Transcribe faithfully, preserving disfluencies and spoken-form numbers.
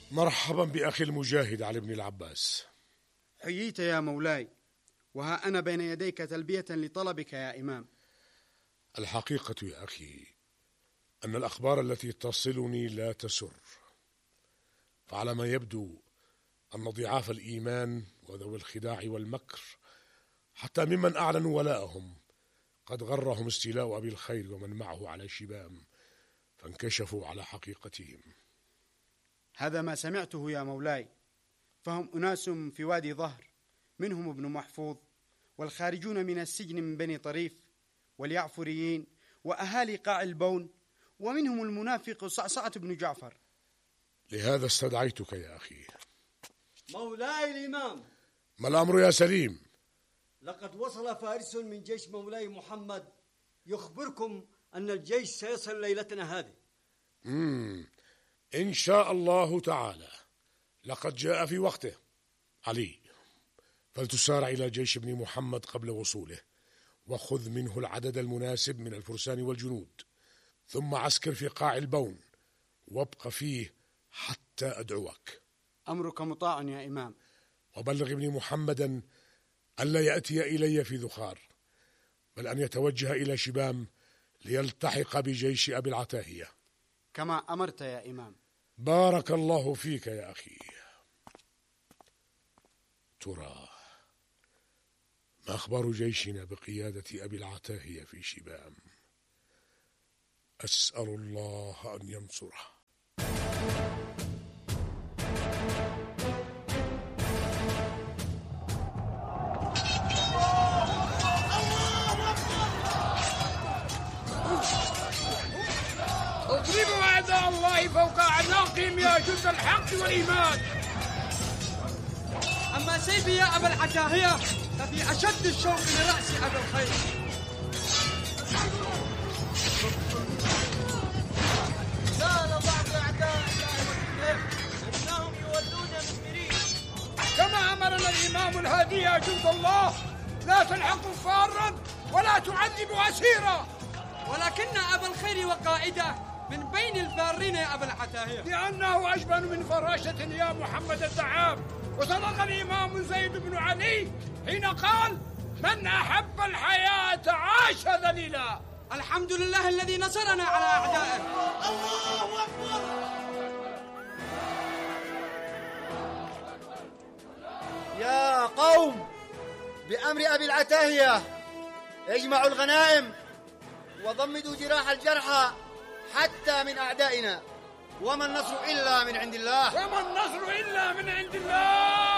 مرحبا بأخي المجاهد علي بن العباس. حييت يا مولاي، وها أنا بين يديك تلبية لطلبك يا إمام. الحقيقة يا أخي أن الأخبار التي تصلني لا تسر، فعلى ما يبدو أن ضعاف الإيمان وذوي الخداع والمكر حتى ممن أعلنوا ولاءهم قد غرهم استيلاء أبي الخير ومن معه على شبام، فانكشفوا على حقيقتهم. هذا ما سمعته يا مولاي، فهم أناس في وادي ظهر، منهم ابن محفوظ، والخارجون من السجن من بني طريف، واليعفريين، وأهالي قاع البون، ومنهم المنافق صعصعة بن جعفر. لهذا استدعيتك يا أخي. مولاي الإمام، ما الأمر يا سليم؟ لقد وصل فارس من جيش مولاي محمد يخبركم أن الجيش سيصل ليلتنا هذه. مم. إن شاء الله تعالى، لقد جاء في وقته. علي، فلتسارع إلى جيش ابن محمد قبل وصوله، وخذ منه العدد المناسب من الفرسان والجنود، ثم عسكر في قاع البون وابق فيه حتى أدعوك. أمرك مطاع يا إمام. وبلغ ابن محمدا ألا يأتي إلي في ذخار، بل أن يتوجه إلى شبام ليلتحق بجيش أبي العتاهية. كما أمرت يا إمام. بارك الله فيك يا أخي. ترى ما أخبار جيشنا بقيادة أبي العتاهية في شبام؟ أسأل الله أن ينصره. اضربوا أعداء الله فوق أعناقهم يا جند الحق والإيمان. أما سيفي يا أبا العتاهية ففي أشد الشوق لرأس أبي الخير. كان بعض أعداء الله أنهم يولون مدبرين. كما أمرنا الإمام الهادي يا جند الله، لا تلحقوا فارا ولا تعذبوا أسيرا. ولكن أبا الخير وقائده من بين الفارين يا أبا العتاهية، لأنه أجبن من فراشة يا محمد الدعام. وصدق الإمام زيد بن علي حين قال: من أحب الحياة عاش ذليلا. الحمد لله الذي نصرنا على أعدائه. الله أكبر. يا قوم، بأمر أبي العتاهية اجمعوا الغنائم وضمدوا جراح الجرحى حتى من أعدائنا، وما النصر إلا من عند الله. وما النصر إلا من عند الله.